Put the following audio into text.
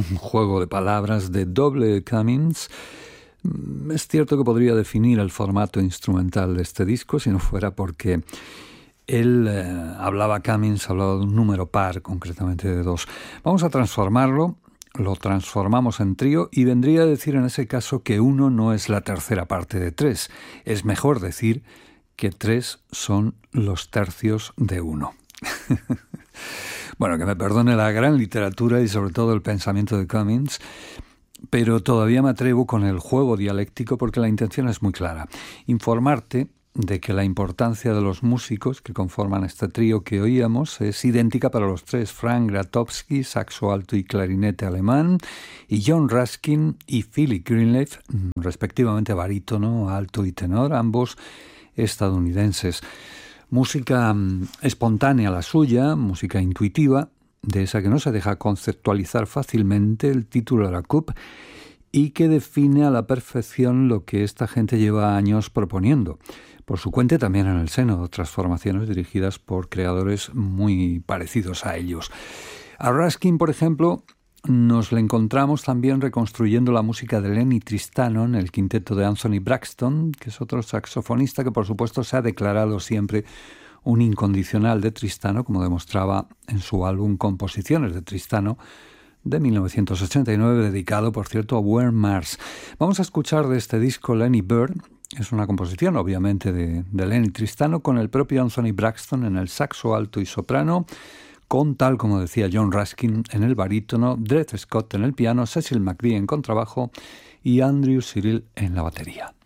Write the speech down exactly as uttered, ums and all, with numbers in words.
un juego de palabras de Doble Cummings. Es cierto que podría definir el formato instrumental de este disco si no fuera porque él eh, hablaba, Cummings hablaba de un número par, concretamente de dos. Vamos a transformarlo, lo transformamos en trío y vendría a decir en ese caso que uno no es la tercera parte de tres. Es mejor decir que tres son los tercios de uno. Bueno, que me perdone la gran literatura y sobre todo el pensamiento de Cummings, pero todavía me atrevo con el juego dialéctico porque la intención es muy clara. Informarte de que la importancia de los músicos que conforman este trío que oíamos es idéntica para los tres: Frank Gratowski, saxo alto y clarinete alemán, y John Ruskin y Philip Greenleaf, respectivamente barítono, alto y tenor, ambos estadounidenses. Música espontánea la suya, música intuitiva, de esa que no se deja conceptualizar fácilmente, el título de la C U P, y que define a la perfección lo que esta gente lleva años proponiendo. Por su cuenta también en el seno de otras formaciones dirigidas por creadores muy parecidos a ellos. A Ruskin, por ejemplo, nos le encontramos también reconstruyendo la música de Lenny Tristano en el quinteto de Anthony Braxton, que es otro saxofonista que por supuesto se ha declarado siempre un incondicional de Tristano, como demostraba en su álbum Composiciones de Tristano de mil novecientos ochenta y nueve, dedicado, por cierto, a Where Mars. Vamos a escuchar de este disco Lenny Bird. Es una composición, obviamente, de, de Lenny Tristano, con el propio Anthony Braxton en el saxo alto y soprano, con, tal como decía John Ruskin, en el barítono, Dred Scott en el piano, Cecil McVie en contrabajo y Andrew Cyril en la batería.